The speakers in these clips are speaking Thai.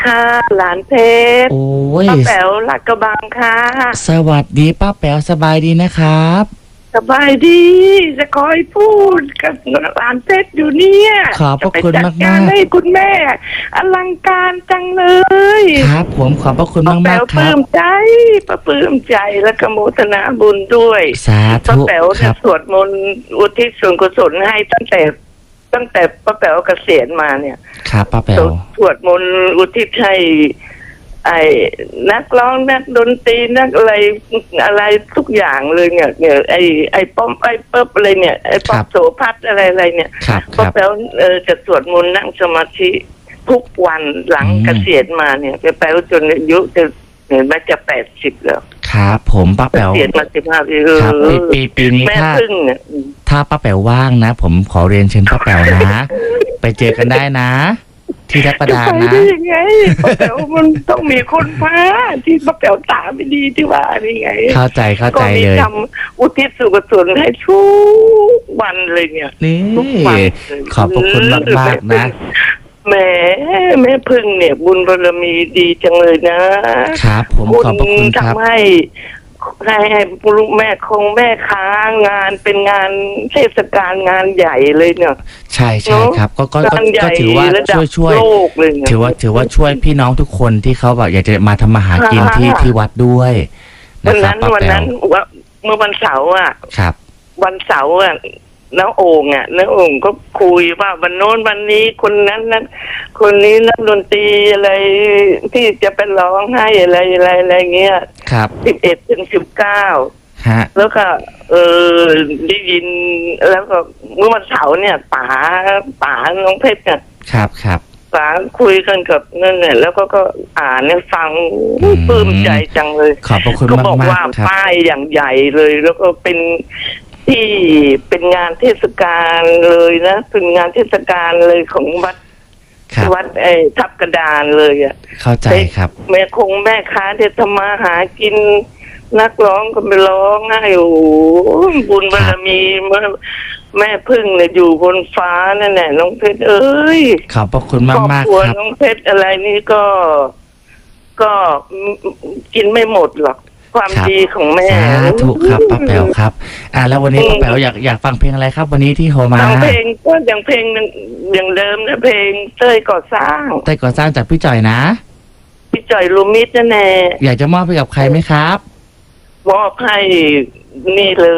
ค่ะหลานเพชรโอ้ยป้าแป๋วหลักกระบังค่ะสวัสดีป้าแป๋วสบายดีนะครับสบายดีจะคอยพูดกับหลานเพชรอยู่เนี่ยขอบพระคุณมากจะไปจัดการให้คุณแม่อลังการจังเลยครับผมขอบพระคุณป้าแป๋มากวๆคปลื้รับมใจป้าปลื้มใจแล้วก็โมทนาบุญด้วยสาธุป้าแป๋วครัเนี่ยบสวดมนต์อุทิศส่วนกุศลให้ตั้งแต่ป้าแป๋วเกษียณมาเนี่ยครับป้าแป๋วสวดมนต์อุทิศให้ไอ้นักร้องนักดนตรีนักอะไรทุกอย่างเลยเนี่ยไอ้ป้อมไอ้เปิ๊บอะไรเนี่ยไอ้ป๊อปโสพัดอะไรเนี่ยครับคป้ารับแป๋วจะสวดมนต์นั่งสมาธิทุกวันหลังเกษียณมาเนี่ยป้าแป๋วจนอายุจะเห็นไหมจะ80แล้วครับผมป้าเกแป๋วษียณมา15 ปีครับปีนี้แม่ถ้าพึ่งเนี่ยถ้าป้าแป๋วว่างนะ ผมขอเรียนเชิญป้าแป๋วนะ ไปเจอกันได้นะ ที่รัฐประดาไปนะได้ยังไงป้าแป๋วมันต้องมีคนพาที่ป้าแป๋วตาไม่ดีที่ว่านี่ไงเข้าใจเลยก็มีทำอุทิศส่วนกุศลให้ทุกวันเลยเนี่ยนี่ทุกวันเลยขอบพระคุณมากๆนะแหมแม่พึ่งเนี่ยบุญบารมีดีจังเลยนะครับผมขอบพระคุณครับทำให้ลูกแม่แม่ค้างานเป็นงานเทศกาลงานใหญ่เลยเนี่ยใช่ครับก็งานใหญ่ถือว่าระดับช่วยโลกเลยเนี่ยถือว่าช่วยพี่น้องทุกคนที่เขาแบบอยากจะมาทำมาหากินที่วัดด้วยนะครับป้าวันแป๋นั้วนเมื่อวันเสาร์อ่ะครับวันเสาร์อ่ะน้าโอ่งก็คุยว่าวันโน้นวันนี้คนนั้นคนนี้นักดนตรีอะไรที่จะไปร้องให้อะไรเงี้ยครับ 11 ถึง 19 ฮะแล้วก็ได้ยินแล้วก็เมื่อวันเสาร์เนี่ยป๋าน้องเพชรเนี่ยครับป๋าคุยกันกับนั่นแหละแล้วก็อ่านเนี่ยฟังปลื้มใจจังเลยขอบพระคุณก็มากบอกมากว่าครับป้ายอย่างใหญ่เลย แล้วก็เป็นที่เป็นงานเทศกาลเลยนะเป็นงานเทศกาลเลยของวัดครับทับกระดานเลยอ่ะเข้าใจครับแม่ค้าที่ทำมาหากินนักร้องก็ไปร้องให้โอ้โหบุญบารมีแม่พึ่งเนี่ยอยู่บนฟ้านั่นแหละน้องเพชรเอ้ยขอบพระคุณมากครอบมากครัวครับน้องเพชรอะไรนี่ก็กินไม่หมดหรอกความดีของแม่สาธุครับป้าแป๋วครับแล้ววันนี้ป้าแป๋วอยากฟังเพลงอะไรครับ วันนี้ที่โทรมาฟังเพลงก็อย่างเพลงอย่างเดิมนะเพลงเต้ยก่อสร้างแต่ก่อสร้างจากพี่จ่อยนะพี่จ่อยลูมิดนั่นแน่อยากจะมอบให้กับใครไหมครับมอบให้นี่เลย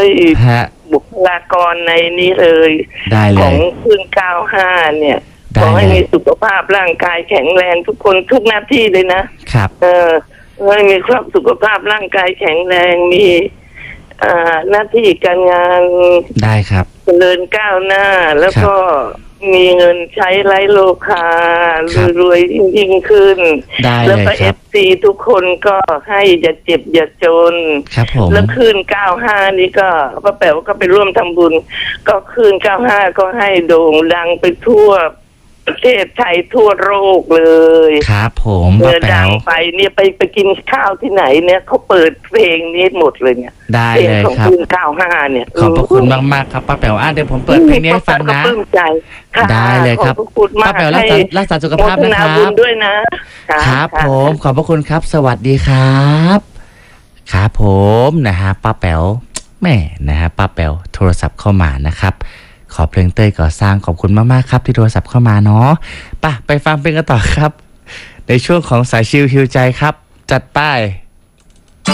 ฮะบุคลากรในนี้เลยได้เลของยคืน95เนี่ยได้ขอให้เลยมีสุขภาพร่างกายแข็งแรงทุกคนทุกหน้าที่เลยนะครับ ให้มีความสุขภาพร่างกายแข็งแรงมีหน้าที่การงานได้ครับเจริญก้าวหน้า แล้วก็มีเงินใช้ไร้โลคาครับรวยยิ่งขึ้นได้แล้วเลยก็ครับ FC ทุกคนก็ให้อย่าเจ็บอย่าจนครับผมแล้วคืน95นี่ก็ป้าแป๋วก็ไปร่วมทำบุญ ก็คืน95ก็ให้โด่งดังไปทั่วประเทศไทยทั่วโลกเลยครับผมป้าเมื่อแป๋ดัวงไปเนี่ยไปกินข้าวที่ไหนเนี่ยเขาเปิดเพลงนี้หมดเลยเนี่ยได้เพลงเลยของครับคืน95เนี่ยขอบพระคุณมากๆครับป้าแป๋วเดี๋ยวผมเปิดเพลงนี้ให้ฟังนะปลื้มใจค่ะได้เลยครับขอบคุณมากป้าแป๋วรักษาสุขภาพโมทนะนาครับุบญด้วยนะครับผมขอบพระคุณครับ สวัสดีครับครับผมนะฮะป้าแป๋วแม่นะฮะป้าแป๋วโทรศัพท์เข้ามานะครับ ขอเพลงเต้ยก่อสร้างขอบคุณมากๆครับที่โทรศัพท์เข้ามาเนาะไปฟังเพลงกันต่อครับ ในช่วงของสายชิลฮิวใจครับ จัดไป